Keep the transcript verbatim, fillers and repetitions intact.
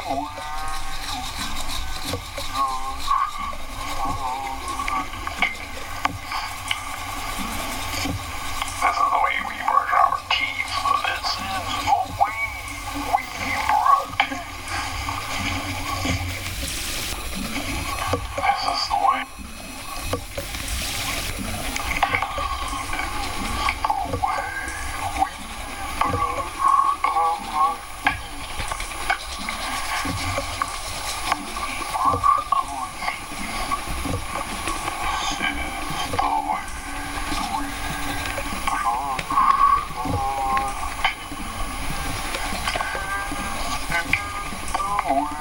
the way we brush our teeth. This is the way we brush teeth. This is the way. Oh,